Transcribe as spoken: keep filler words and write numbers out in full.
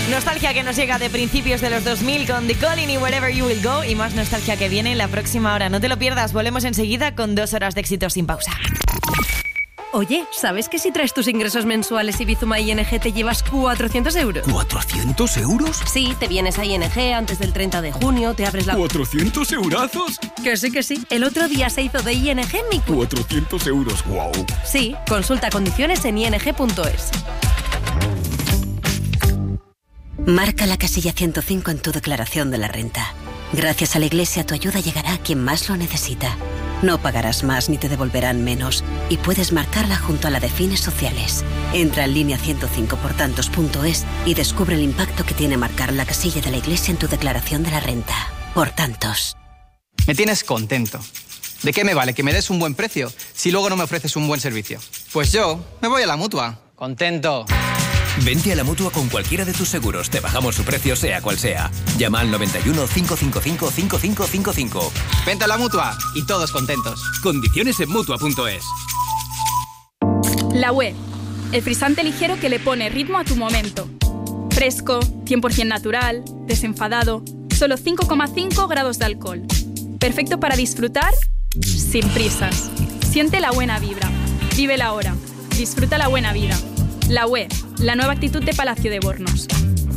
Nostalgia que nos llega de principios de los dos mil con The Calling y Wherever You Will Go. Y más nostalgia que viene en la próxima hora. No te lo pierdas, volvemos enseguida con dos horas de éxito sin pausa. Oye, ¿sabes que si traes tus ingresos mensuales y Bizuma I N G te llevas cuatrocientos euros? ¿cuatrocientos euros? Sí, te vienes a I N G antes del treinta de junio, te abres la... ¿cuatrocientos eurazos? Que sí, que sí. El otro día se hizo de I N G en mi cuenta. cuatrocientos euros, wow. Sí, consulta condiciones en i n g punto es. Marca la casilla ciento cinco en tu declaración de la renta. Gracias a la Iglesia, tu ayuda llegará a quien más lo necesita. No pagarás más ni te devolverán menos. Y puedes marcarla junto a la de fines sociales. Entra en línea ciento cinco por tantos punto es y descubre el impacto que tiene marcar la casilla de la Iglesia en tu declaración de la renta. Por tantos. Me tienes contento. ¿De qué me vale que me des un buen precio si luego no me ofreces un buen servicio? Pues yo me voy a la Mutua. Contento. Vente a la Mutua con cualquiera de tus seguros. Te bajamos su precio sea cual sea. Llama al noventa y uno, cinco cinco cinco, cinco cinco cinco cinco. Vente a la Mutua y todos contentos. Condiciones en Mutua punto es. La U E, el frisante ligero que le pone ritmo a tu momento. Fresco, cien por ciento natural, desenfadado, solo cinco coma cinco grados de alcohol. Perfecto para disfrutar sin prisas. Siente la buena vibra. Vive la hora. Disfruta la buena vida. La U E, la nueva actitud de Palacio de Bornos.